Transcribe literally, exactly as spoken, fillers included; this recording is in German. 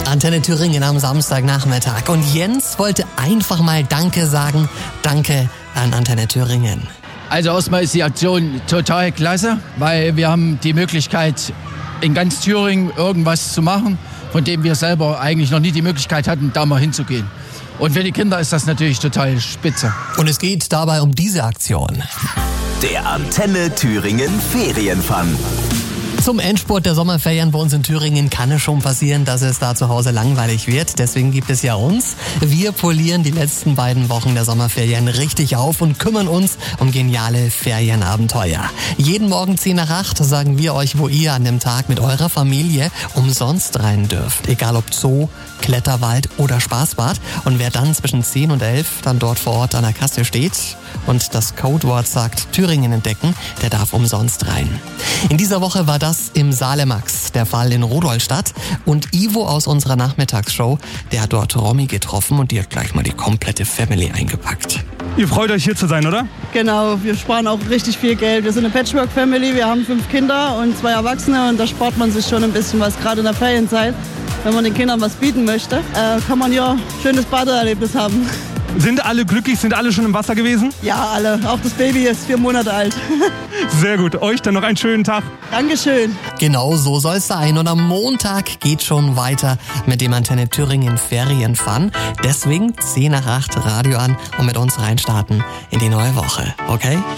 Antenne Thüringen am Samstagnachmittag. Und Jens wollte einfach mal Danke sagen. Danke an Antenne Thüringen. Also erstmal ist die Aktion total klasse, weil wir haben die Möglichkeit, in ganz Thüringen irgendwas zu machen, von dem wir selber eigentlich noch nie die Möglichkeit hatten, da mal hinzugehen. Und für die Kinder ist das natürlich total spitze. Und es geht dabei um diese Aktion. Der Antenne Thüringen Ferienfun. Zum Endspurt der Sommerferien bei uns in Thüringen kann es schon passieren, dass es da zu Hause langweilig wird. Deswegen gibt es ja uns. Wir polieren die letzten beiden Wochen der Sommerferien richtig auf und kümmern uns um geniale Ferienabenteuer. Jeden Morgen zehn nach acht sagen wir euch, wo ihr an dem Tag mit eurer Familie umsonst rein dürft. Egal ob Zoo, Kletterwald oder Spaßbad. Und wer dann zwischen zehn und elf dann dort vor Ort an der Kasse steht und das Codewort sagt Thüringen entdecken, der darf umsonst rein. In dieser Woche war das im Salemax der Fall in Rudolstadt. Und Ivo aus unserer Nachmittagsshow, der hat dort Romy getroffen und die hat gleich mal die komplette Family eingepackt. Ihr freut euch hier zu sein, oder? Genau, wir sparen auch richtig viel Geld. Wir sind eine Patchwork-Family, wir haben fünf Kinder und zwei Erwachsene und da spart man sich schon ein bisschen was, gerade in der Ferienzeit. Wenn man den Kindern was bieten möchte, äh, kann man ja ein schönes Badeerlebnis haben. Sind alle glücklich? Sind alle schon im Wasser gewesen? Ja, alle. Auch das Baby ist vier Monate alt. Sehr gut. Euch dann noch einen schönen Tag. Dankeschön. Genau so soll es sein. Und am Montag geht schon weiter mit dem Antenne Thüringen Ferienfun. Deswegen zehn nach acht Radio an und mit uns reinstarten in die neue Woche. Okay?